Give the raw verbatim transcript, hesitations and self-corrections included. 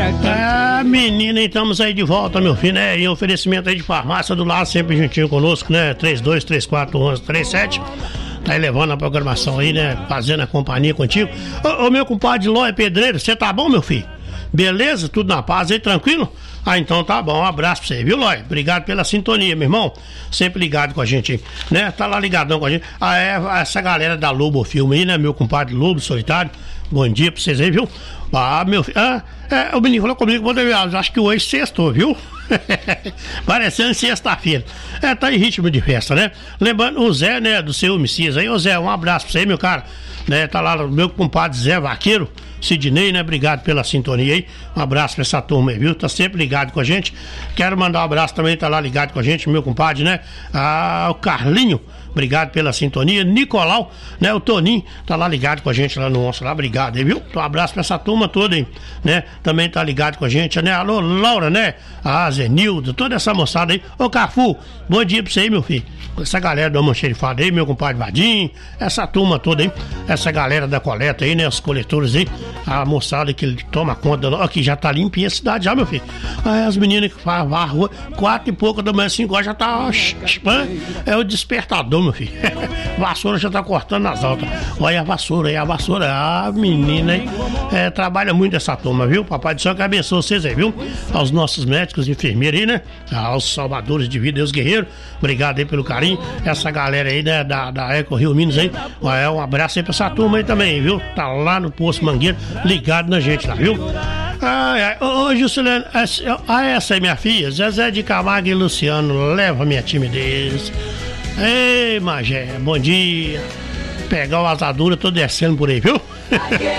Ah, menina, estamos aí de volta, meu filho, né? Em oferecimento aí de farmácia do lado, sempre juntinho conosco, né? três dois três quatro um um três sete. Tá aí levando a programação aí, né? Fazendo a companhia contigo. Ô, ô meu compadre Lóia Pedreiro, você tá bom, meu filho? Beleza? Tudo na paz aí, tranquilo? Ah, então tá bom, um abraço pra você, viu, Lóia? Obrigado pela sintonia, meu irmão. Sempre ligado com a gente aí, né? Tá lá ligadão com a gente. Ah, é, essa galera da Lobo Filme aí, né? Meu compadre Lobo Solitário. Bom dia pra vocês aí, viu? Ah, meu filho. Ah, é, o menino falou comigo, vou dever, acho que hoje sextou, viu? Parecendo sexta-feira. É, tá em ritmo de festa, né? Lembrando o Zé, né, do seu Messias aí. Ô Zé, um abraço pra você, meu cara. Né, tá lá o meu compadre Zé Vaqueiro, Sidney, né? Obrigado pela sintonia aí. Um abraço pra essa turma aí, viu? Tá sempre ligado com a gente. Quero mandar um abraço também, tá lá ligado com a gente, meu compadre, né? Ah, o Carlinho. Obrigado pela sintonia. Nicolau, né? O Toninho tá lá ligado com a gente lá no Onça lá. Obrigado aí, viu? Um abraço pra essa turma toda aí, né? Também tá ligado com a gente, né? Alô, Laura, né? A Zenildo, toda essa moçada aí. Ô, Cafu, bom dia pra você aí, meu filho. Essa galera do Almoxerifado aí, meu compadre Vadim, essa turma toda aí, essa galera da coleta aí, né? Os coletores aí, a moçada que toma conta da... Aqui já tá limpinha a cidade já, meu filho. Aí as meninas que fazem a rua, quatro e pouco da manhã, cinco horas já tá... É o despertador, meu filho. Vassoura já tá cortando nas altas. Olha a vassoura aí, a vassoura. Ah, menina, hein? É, trabalha muito essa turma, viu? Papai do céu que abençoe vocês aí, viu? Aos nossos médicos e enfermeiros aí, né? Aos salvadores de vida, Deus guerreiro. Obrigado aí pelo carinho. Essa galera aí, né? Da, da Eco Rio Minas aí. É, um abraço aí pra essa turma aí também, viu? Tá lá no Poço Mangueira, ligado na gente lá, viu? Ai, ai. Ô, ô Juscelino, ah, essa é minha filha, Zezé de Camargo e Luciano, leva minha timidez. Ei, Magé, bom dia. Pegar o asadura, tô descendo por aí, viu?